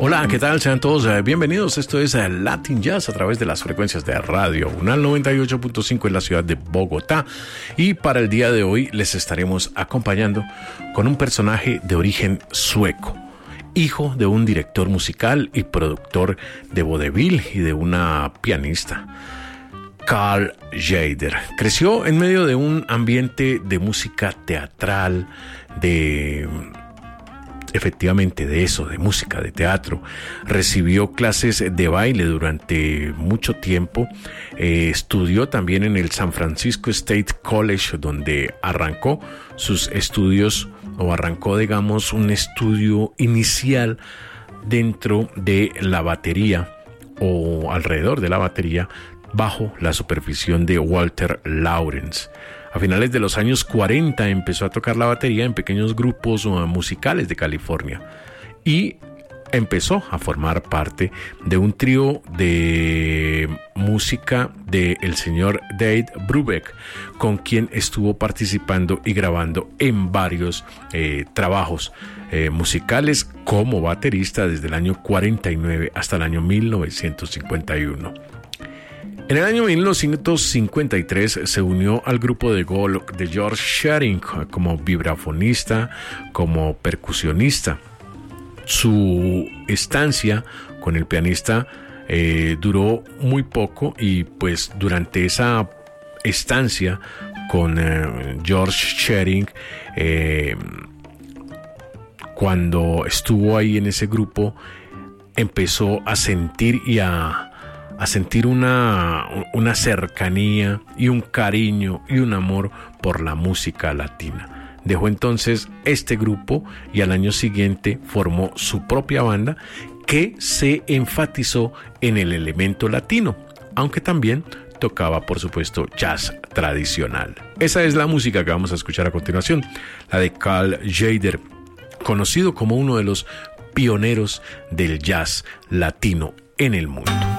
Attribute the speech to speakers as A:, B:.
A: Hola, ¿qué tal? Sean todos bienvenidos. Esto es Latin Jazz a través de las frecuencias de Radio UNAL 98.5 en la ciudad de Bogotá. Y para el día de hoy les estaremos acompañando con un personaje de origen sueco, hijo de un director musical y productor de vodevil y de una pianista. Carl Jader creció en medio de un ambiente de música teatral, efectivamente de eso, de música, de teatro. Recibió clases de baile durante mucho tiempo. Estudió también en el San Francisco State College, donde arrancó sus estudios, o arrancó, digamos, un estudio inicial dentro de la batería o alrededor de la batería, bajo la supervisión de Walter Lawrence. A finales de los años 40 empezó a tocar la batería en pequeños grupos musicales de California y empezó a formar parte de un trío de música del señor Dave Brubeck, con quien estuvo participando y grabando en varios trabajos musicales como baterista desde el año 49 hasta el año 1951. En el año 1953 se unió al grupo de George Shearing como vibrafonista, como percusionista. Su estancia con el pianista duró muy poco, y pues durante esa estancia con George Shearing, cuando estuvo ahí en ese grupo, empezó a sentir una cercanía y un cariño y un amor por la música latina. Dejó entonces este grupo y al año siguiente formó su propia banda, que se enfatizó en el elemento latino, aunque también tocaba, por supuesto, jazz tradicional. Esa es la música que vamos a escuchar a continuación, la de Carl Jader, conocido como uno de los pioneros del jazz latino en el mundo.